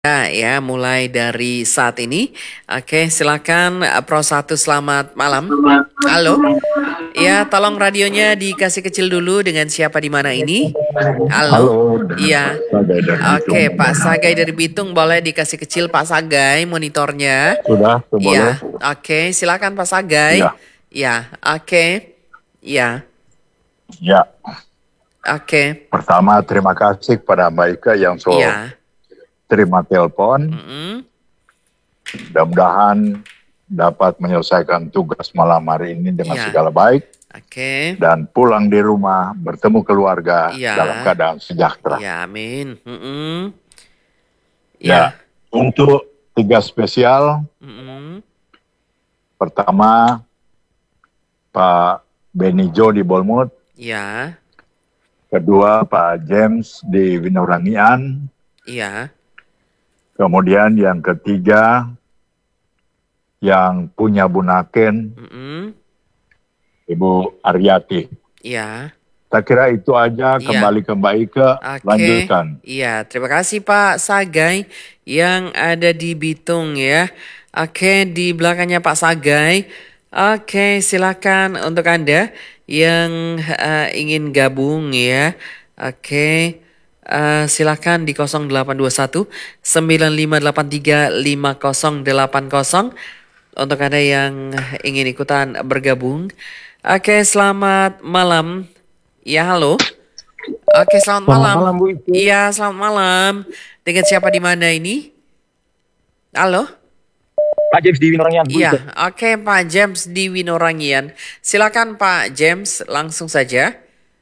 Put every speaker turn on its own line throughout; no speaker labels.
Ya, mulai dari saat ini. Oke, silakan Pro 1 selamat malam. Halo. Ya, tolong radionya dikasih kecil dulu dengan siapa di mana ini. Halo.
Halo, dengan Pak
Iya.
Sagai dari Bitung.
Oke, Pak Sagai dari Bitung boleh dikasih kecil Pak Sagai monitornya.
Sudah, boleh?
Iya. Oke, silakan Pak Sagai.
Ya,
Ya, oke. Ya.
ya.
Oke.
Pertama, terima kasih kepada Mbak Ika yang
Iya.
terima telepon.
Mm-mm.
Mudah-mudahan dapat menyelesaikan tugas malam hari ini dengan
Iya.
segala baik
Oke.
dan pulang di rumah bertemu keluarga
Iya.
dalam keadaan sejahtera.
Ya, amin. Mm-mm.
Ya,
Ya.
untuk tugas spesial,
Mm-mm.
pertama Pak Benijo di Bolmut,
Ya.
kedua Pak James di Winorangian,
Iya.
kemudian yang ketiga yang punya Bunaken,
Mm-mm.
Ibu Aryati.
Iya.
Tak kira itu aja,
Iya.
kembali ke Mbak Ika,
Oke.
lanjutkan.
Iya, terima kasih Pak Sagai yang ada di Bitung ya. Oke, di belakangnya Pak Sagai. Oke, silakan untuk Anda yang ingin gabung ya. Oke. Silakan di 0821 9583 5080 untuk Anda yang ingin ikutan bergabung. Oke, selamat malam. Ya, halo. Oke, selamat malam.
Selamat malam Bu Ica.
Iya, selamat malam. Dengan siapa di mana ini? Halo?
Pak James di Winorangian Bu
Iya,
Ica.
oke Pak James di Winorangian. Silakan Pak James, langsung saja.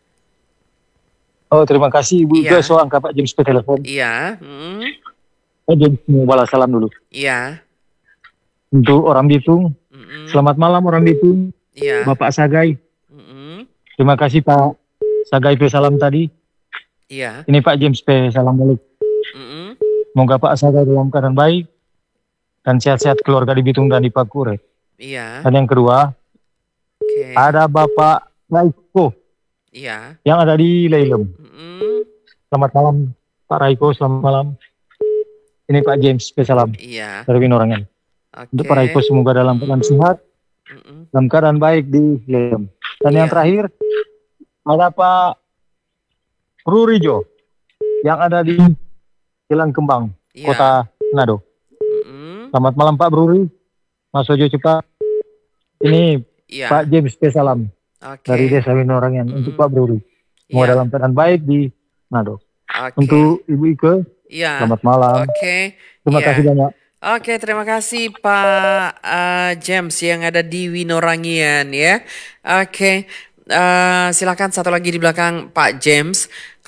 Oh terima kasih Bu
Iya.
Ica, so angkat Pak James ke telepon.
Iya,
Pak James mau balas salam dulu.
iya,
Untuk orang Bitung, selamat malam orang Bitung,
iya,
Bapak Sagai.
mm-mm,
Terima kasih Pak Sagai P salam tadi.
iya,
Ini Pak James P salam balik.
mm-mm,
Semoga Pak Sagai dalam keadaan baik dan sehat-sehat keluarga di Bitung dan di Pakure.
iya,
Dan yang kedua,
oke,
ada Bapak Raiko
iya,
yang ada di Leilem.
mm-mm,
Selamat malam Pak Raiko, selamat malam. Ini Pak James P salam
iya,
dari Winorangian. Untuk Pak Raiko
oke,
semoga dalam keadaan sehat,
mm-mm,
dalam keadaan baik di Leilem. Dan yang
Iya.
terakhir ada Pak Rurijo yang ada di Jalan Kembang,
iya,
Kota Manado.
mm-mm,
Selamat malam Pak Bruri, Mas Ojo cepat. Ini
iya,
Pak James P. Salam
oke,
dari Desa Winorangian untuk Pak Bruri. Semoga
iya,
dalam keadaan baik di Manado.
oke,
Untuk Ibu Ike,
iya,
selamat malam.
oke,
Terima
iya.
kasih banyak.
Oke, terima kasih Pak James yang ada di Winorangian ya. Oke, silakan satu lagi di belakang Pak James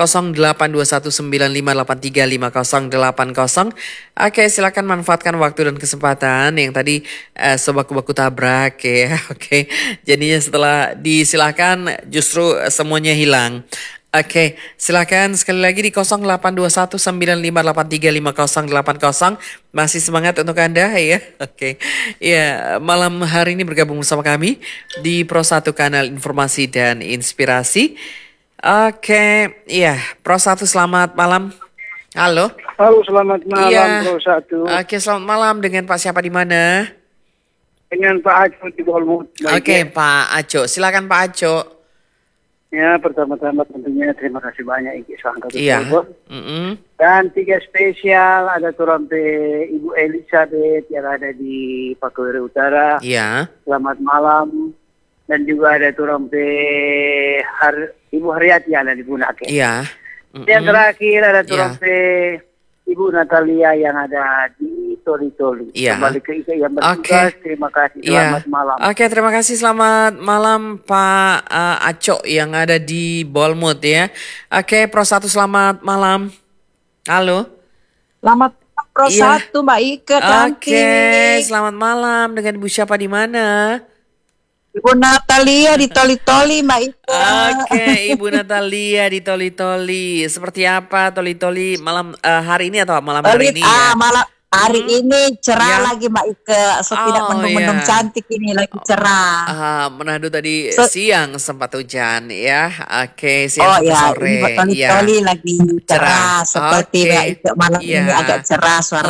082195835080. Oke, silakan manfaatkan waktu dan kesempatan yang tadi sebaku-baku tabrak ya. Oke, jadinya setelah disilakan justru semuanya hilang. Oke, silakan sekali lagi di 082195835080. Masih semangat untuk Anda ya. Oke. Ya, malam hari ini bergabung bersama kami di Pro 1 Kanal Informasi dan Inspirasi. Oke, iya, Pro 1 selamat malam. Halo.
Halo, selamat malam
Iya.
Pro 1.
Oke, selamat malam dengan Pak siapa di mana?
Dengan Pak Aco di Bolmut.
Oke, Pak Aco. Silakan Pak Aco.
Ya, pertama-tama tentunya terima kasih banyak Iki Sangka
Iya.
Tersebut.
Mm-mm.
Dan tiga spesial ada turun Ibu Elizabeth yang ada di Pakure Utara.
Iya.
Selamat malam. Dan juga ada turun Ibu Haryati yang ada di Bunaken.
Iya.
Yang terakhir ada turun
Iya.
Ibu Natalia yang ada di Toli-Toli.
Iya.
Kembali ke Ika yang bertugas. Terima kasih. Selamat malam.
Oke, terima kasih. Selamat malam Pak Aco yang ada di Bolmut ya. Oke, Pro 1 selamat malam. Halo.
Selamat Pro
Iya.
1 Mbak Ike
Oke,
cantik.
selamat malam dengan Ibu siapa di mana?
Ibu Natalia di Toli-Toli Mbak Ike.
Oke, Ibu Natalia di Toli-Toli. Seperti apa Toli-Toli malam hari ini atau malam hari ini ya?
Malam Hari ini cerah
Ya.
lagi Mbak Ike. So tidak
Oh
mendung-mendung
ya.
cantik ini lagi cerah.
Manado tadi
So,
siang sempat hujan ya. Oke,
oh
siang sampai
ya, ini
sore.
Buat
Ya,
toli-toli lagi
cerah.
cerah. Seperti Mbak
Oke.
Ike malam ini agak
Iya.
cerah suara